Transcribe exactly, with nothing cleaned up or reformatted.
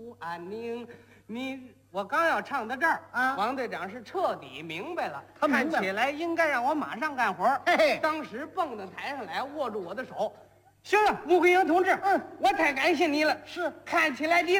不安宁。你我刚要唱到这儿啊王队长是彻底明白了， 他明白了看起来应该让我马上干活。 嘿嘿当时蹦到台上来，握住我的手。行了，穆桂英同志， 嗯， 我太感谢你了。 是， 看起来你